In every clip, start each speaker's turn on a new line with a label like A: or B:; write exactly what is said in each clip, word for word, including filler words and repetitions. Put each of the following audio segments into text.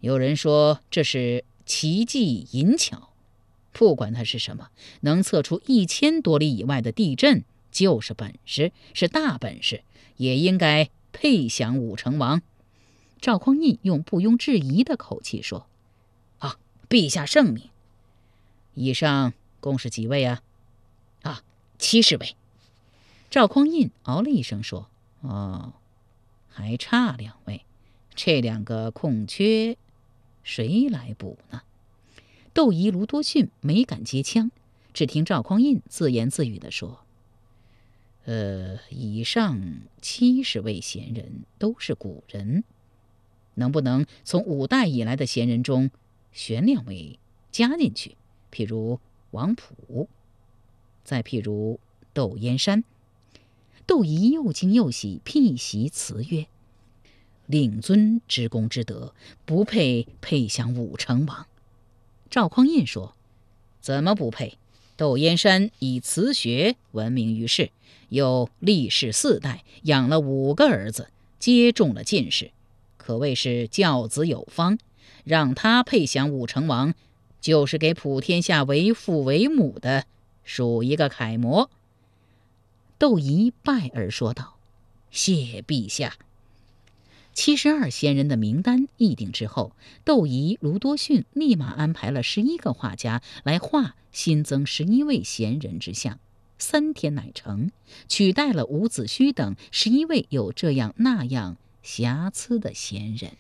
A: 有人说这是奇技淫巧，不管它是什么，能测出一千多里以外的地震就是本事，是大本事，也应该配享武成王。赵匡胤用不庸置疑的口气说：啊，陛下圣明。以上共是几位啊？啊，七十位。赵匡胤哦了一声说：哦，还差两位，这两个空缺谁来补呢？窦仪、卢多逊没敢接枪，只听赵匡胤自言自语地说：呃，以上七十位贤人都是古人，能不能从五代以来的贤人中选两位加进去？譬如王溥，再譬如窦燕山。窦仪又惊又喜，辟席辞曰：令尊之功之德，不配配享武成王。赵匡胤说：怎么不配？窦燕山以辞学闻名于世，又历世四代，养了五个儿子，皆中了进士，可谓是教子有方。让他配享武成王，就是给普天下为父为母的数一个楷模。窦仪拜而说道：谢陛下。七十二贤人的名单议定之后，窦仪、卢多逊立马安排了十一个画家来画新增十一位贤人之像，三天乃成，取代了伍子胥等十一位有这样那样瑕疵的贤人。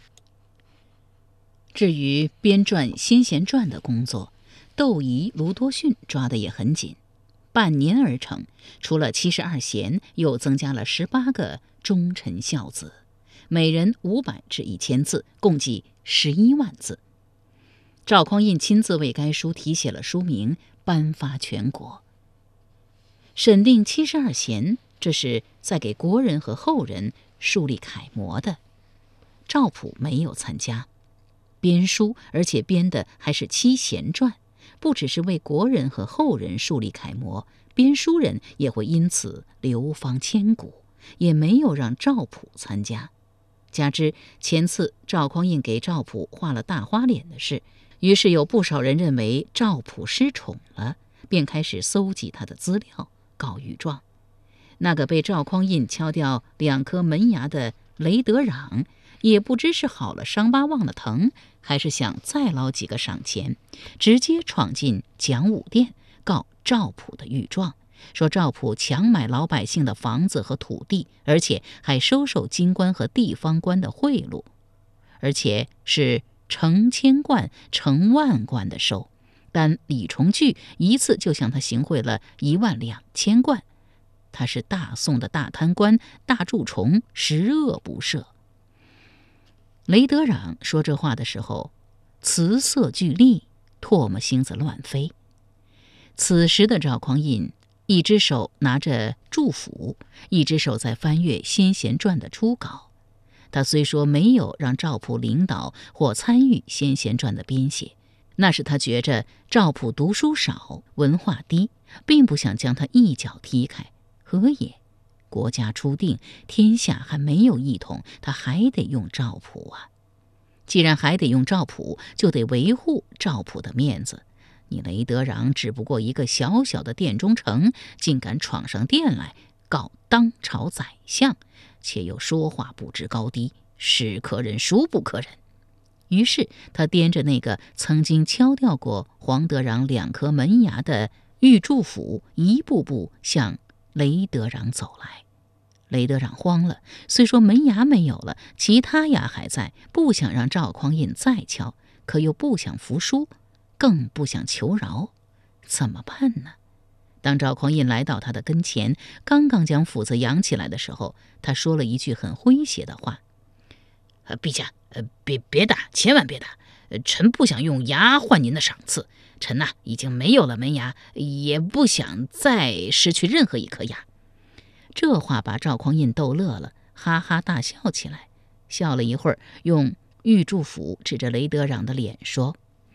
A: 至于编撰先贤传的工作，窦仪、卢多逊抓得也很紧，半年而成，除了七十二贤，又增加了十八个忠臣孝子，每人五百至一千字，共计十一万字。赵匡胤亲自为该书题写了书名，颁发全国。审定七十二贤，这是在给国人和后人树立楷模的。赵普没有参加编书，而且编的还是七贤传，不只是为国人和后人树立楷模，编书人也会因此流芳千古，也没有让赵普参加。加之前次赵匡胤给赵普画了大花脸的事，于是有不少人认为赵普失宠了，便开始搜集他的资料，告御状。那个被赵匡胤敲掉两颗门牙的雷德壤，也不知是好了伤疤忘了疼，还是想再捞几个赏钱，直接闯进讲武殿告赵普的御状，说赵普强买老百姓的房子和土地，而且还收受京官和地方官的贿赂，而且是成千贯成万贯的收。但李重聚一次就向他行贿了一万两千贯，他是大宋的大贪官，大蛀虫，十恶不赦。雷德壤说这话的时候，辞色俱厉，唾沫星子乱飞。此时的赵匡胤一只手拿着祝府，一只手在翻阅《先贤传》的初稿。他虽说没有让赵普领导或参与《先贤传》的编写，那是他觉着赵普读书少，文化低，并不想将他一脚踢开。何也？国家初定，天下还没有一统，他还得用赵普啊。既然还得用赵普，就得维护赵普的面子。你雷德壤只不过一个小小的殿中丞，竟敢闯上殿来告当朝宰相，且又说话不知高低，是可忍孰不可忍。于是他掂着那个曾经敲掉过黄德壤两颗门牙的御祝府，一步步向雷德壤走来。雷德壤慌了，虽说门牙没有了，其他牙还在，不想让赵匡胤再敲，可又不想服输，更不想求饶，怎么办呢？当赵匡胤来到他的跟前，刚刚将斧子扬起来的时候，他说了一句很诙谐的话：呃，陛下，呃，别别打，千万别打，呃，臣不想用牙换您的赏赐，臣呐、啊、已经没有了门牙，也不想再失去任何一颗牙。这话把赵匡胤逗乐了，哈哈大笑起来，笑了一会儿，用御祝府指着雷德壤的脸说：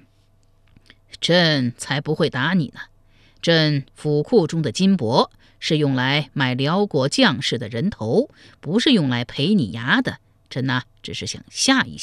A: 朕才不会打你呢，朕府库中的金帛是用来买辽国将士的人头，不是用来赔你牙的。朕呐、啊，只是想吓一吓